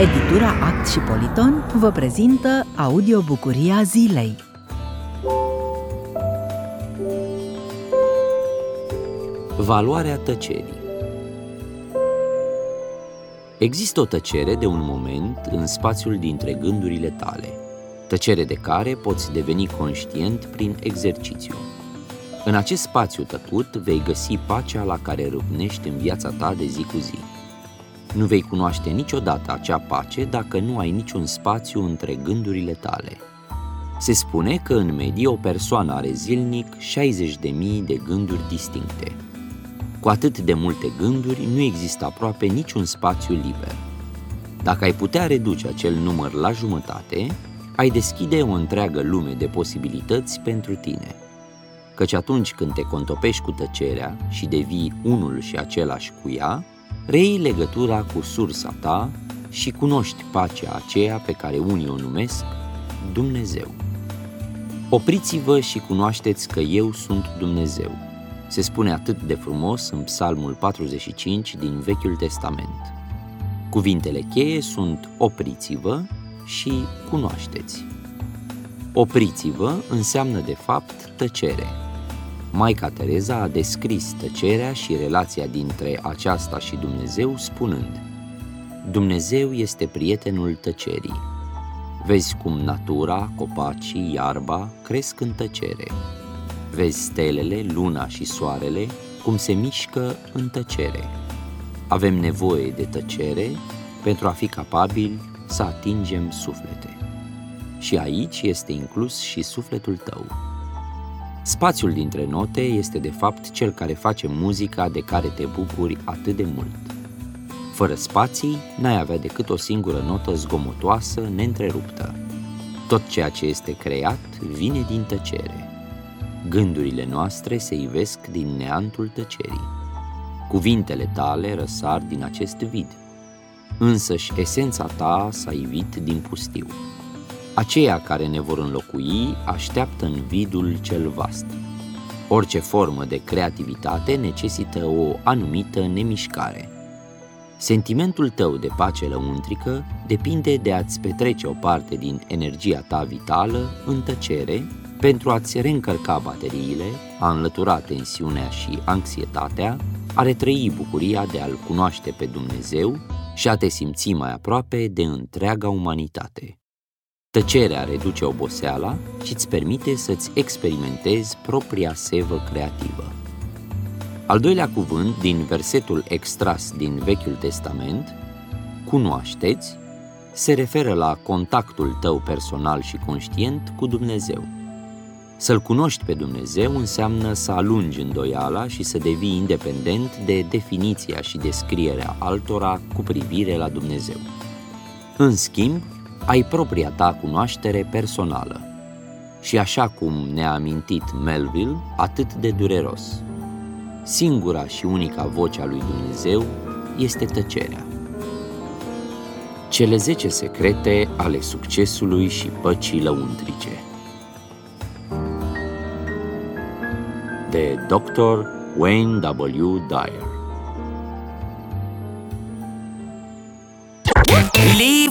Editura Act și Politon vă prezintă audiobucuria zilei. Valoarea tăcerii. Există o tăcere de un moment în spațiul dintre gândurile tale, tăcere de care poți deveni conștient prin exercițiu. În acest spațiu tăcut vei găsi pacea la care râvnești în viața ta de zi cu zi. Nu vei cunoaște niciodată acea pace dacă nu ai niciun spațiu între gândurile tale. Se spune că în medie o persoană are zilnic 60.000 de gânduri distincte. Cu atât de multe gânduri, nu există aproape niciun spațiu liber. Dacă ai putea reduce acel număr la jumătate, ai deschide o întreagă lume de posibilități pentru tine. Căci atunci când te contopești cu tăcerea și devii unul și același cu ea, reiei legătura cu sursa ta și cunoști pacea aceea pe care unii o numesc Dumnezeu. Opriți-vă și cunoașteți că eu sunt Dumnezeu. Se spune atât de frumos în Psalmul 45 din Vechiul Testament. Cuvintele cheie sunt opriți-vă și cunoașteți. Opriți-vă înseamnă de fapt tăcere. Maica Tereza a descris tăcerea și relația dintre aceasta și Dumnezeu spunând: Dumnezeu este prietenul tăcerii. Vezi cum natura, copacii, iarba cresc în tăcere. Vezi stelele, luna și soarele cum se mișcă în tăcere. Avem nevoie de tăcere pentru a fi capabili să atingem suflete. Și aici este inclus și sufletul tău. Spațiul dintre note este de fapt cel care face muzica de care te bucuri atât de mult. Fără spații, n-ai avea decât o singură notă zgomotoasă, neîntreruptă. Tot ceea ce este creat vine din tăcere. Gândurile noastre se ivesc din neantul tăcerii. Cuvintele tale răsar din acest vid. Însăși esența ta s-a ivit din pustiu. Aceia care ne vor înlocui așteaptă în vidul cel vast. Orice formă de creativitate necesită o anumită nemișcare. Sentimentul tău de pace lăuntrică depinde de a-ți petrece o parte din energia ta vitală în tăcere pentru a-ți reîncărca bateriile, a înlătura tensiunea și anxietatea, a retrăi bucuria de a-L cunoaște pe Dumnezeu și a te simți mai aproape de întreaga umanitate. Tăcerea reduce oboseala și îți permite să-ți experimentezi propria sevă creativă. Al doilea cuvânt din versetul extras din Vechiul Testament, cunoașteți, se referă la contactul tău personal și conștient cu Dumnezeu. Să-L cunoști pe Dumnezeu înseamnă să alungi îndoiala și să devii independent de definiția și descrierea altora cu privire la Dumnezeu. În schimb, ai propria ta cunoaștere personală. Și așa cum ne-a amintit Melville, atât de dureros. Singura și unica voce a lui Dumnezeu este tăcerea. Cele 10 secrete ale succesului și păcii lăuntrice. De Dr. Wayne W. Dyer. Believe